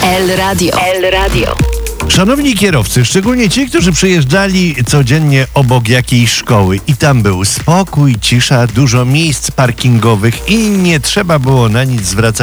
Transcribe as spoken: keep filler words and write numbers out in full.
El Radio. El Radio. Szanowni kierowcy, szczególnie ci, którzy przyjeżdżali codziennie obok jakiejś szkoły i tam był spokój, cisza, dużo miejsc parkingowych i nie trzeba było na nic zwracać